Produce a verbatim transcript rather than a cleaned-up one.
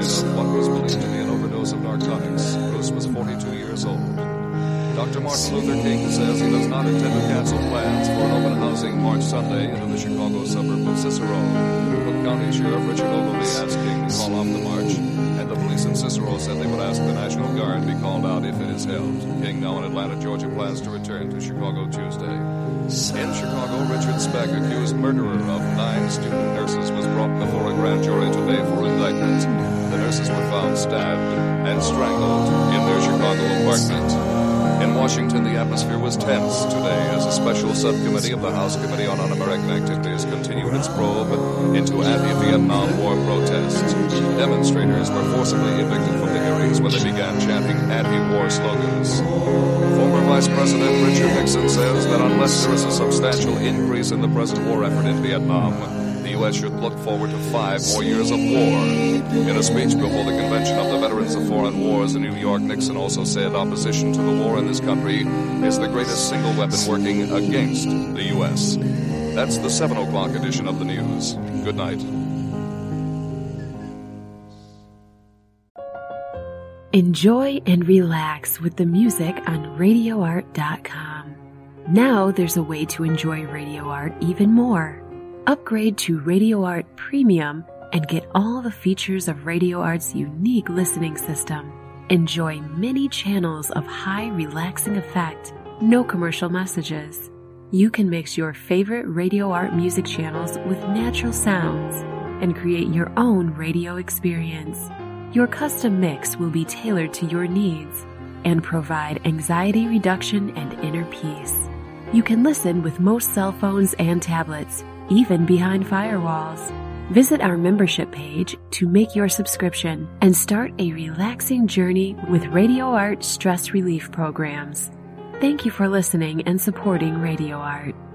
of what was believed to be an overdose of narcotics. Bruce was forty-two years old. Doctor Martin Luther King says he does not intend to cancel plans for an open housing March Sunday into the Chicago suburb of Cicero. Cook County Sheriff Richard Ogilvie asked King to call off the march, and the police in Cicero said they would ask the National Guard be called out if it is held. King, now in Atlanta, Georgia, plans to return to Chicago Tuesday. In Chicago, Richard Speck, accused murderer of nine student nurses, was brought before a grand jury today for indictment. The nurses were found stabbed and strangled in their Chicago apartment. In Washington, the atmosphere was tense today as a special subcommittee of the House Committee on Un-American Activities continued its probe into anti-Vietnam War protests. Demonstrators were forcibly evicted from the hearings when they began chanting anti-war slogans. Former Vice President Richard Nixon says that unless there is a substantial increase in the present war effort in Vietnam, the U S should look forward to five more years of war. In a speech before the Convention of the Veterans of Foreign Wars in New York, Nixon also said opposition to the war in this country is the greatest single weapon working against the U S. That's the seven o'clock edition of the news. Good night. Enjoy and relax with the music on radio art dot com. Now there's a way to enjoy Radio Art even more. Upgrade to Radio Art Premium and get all the features of Radio Art's unique listening system. Enjoy many channels of high relaxing effect, no commercial messages. You can mix your favorite Radio Art music channels with natural sounds and create your own radio experience. Your custom mix will be tailored to your needs and provide anxiety reduction and inner peace. You can listen with most cell phones and tablets, even behind firewalls. Visit our membership page to make your subscription and start a relaxing journey with Radio Art stress relief programs. Thank you for listening and supporting Radio Art.